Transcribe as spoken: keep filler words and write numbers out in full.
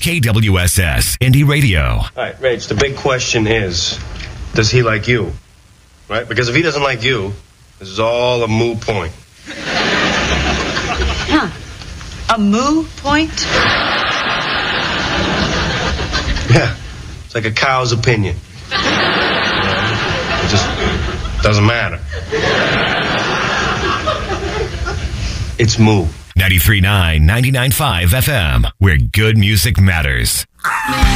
K W S S Indie Radio. All right, Rach, the big question is, does he like you? Right? Because if he doesn't like you, this is all a moot point. Huh. A moo point? Yeah. It's like a cow's opinion. You know, it just doesn't matter. It's moo. ninety-three point nine, ninety-nine point five F M, where good music matters.